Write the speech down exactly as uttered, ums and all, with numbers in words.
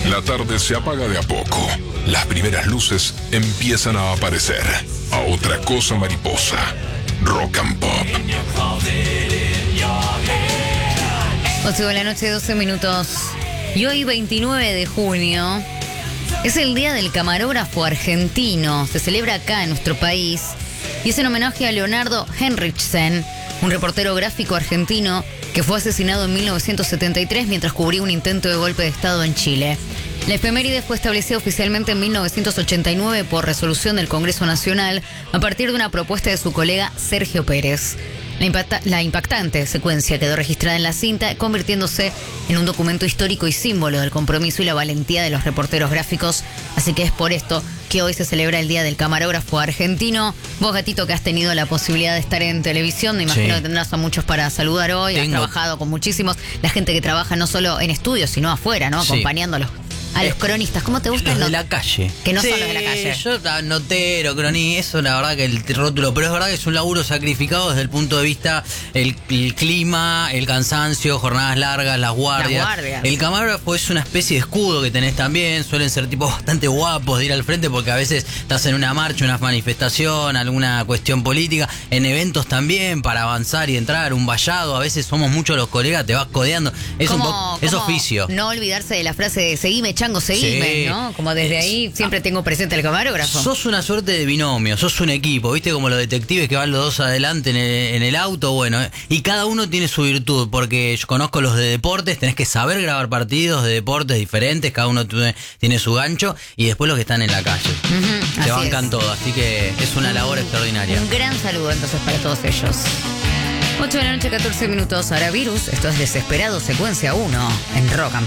La tarde se apaga de a poco. Las primeras luces empiezan a aparecer. A otra cosa mariposa. Rock and Pop. ocho de la noche, doce minutos. Y hoy, veintinueve de junio, es el Día del Camarógrafo Argentino. Se celebra acá en nuestro país. Y es en homenaje a Leonardo Henriksen, un reportero gráfico argentino que fue asesinado en mil novecientos setenta y tres mientras cubría un intento de golpe de Estado en Chile. La efeméride fue establecida oficialmente en mil novecientos ochenta y nueve por resolución del Congreso Nacional a partir de una propuesta de su colega Sergio Pérez. La, impacta- la impactante secuencia quedó registrada en la cinta, convirtiéndose en un documento histórico y símbolo del compromiso y la valentía de los reporteros gráficos. Así que es por esto que hoy se celebra el Día del Camarógrafo Argentino. Vos, Gatito, que has tenido la posibilidad de estar en televisión, me imagino sí. que tendrás a muchos para saludar hoy. Tengo. Has trabajado con muchísimos. La gente que trabaja no solo en estudios, sino afuera, ¿no? Sí. Acompañándolos. A los cronistas, ¿cómo te gustan? Los de no, la calle. Que no sí, son los de la calle. Yo, notero, cronista, eso la verdad que el rótulo, pero es verdad que es un laburo sacrificado desde el punto de vista el, el clima, el cansancio, jornadas largas, las guardias. Las guardias. El camarógrafo es una especie de escudo que tenés también, suelen ser tipos bastante guapos de ir al frente porque a veces estás en una marcha, una manifestación, alguna cuestión política, en eventos también para avanzar y entrar, un vallado, a veces somos muchos los colegas, te vas codeando, es, un po- es oficio. No olvidarse de la frase de seguime, chango, seguime, sí. ¿no? Como desde ahí siempre tengo presente el camarógrafo. Sos una suerte de binomio, sos un equipo, ¿viste? Como los detectives que van los dos adelante en el, en el auto, bueno, y cada uno tiene su virtud, porque yo conozco los de deportes, tenés que saber grabar partidos de deportes diferentes, cada uno tiene su gancho, y después los que están en la calle. Uh-huh, se bancan es. todo, así que es una labor un, extraordinaria. Un gran saludo entonces para todos ellos. ocho de la noche, catorce minutos, ahora Virus, esto es Desesperado, secuencia uno, en Rock and Pop.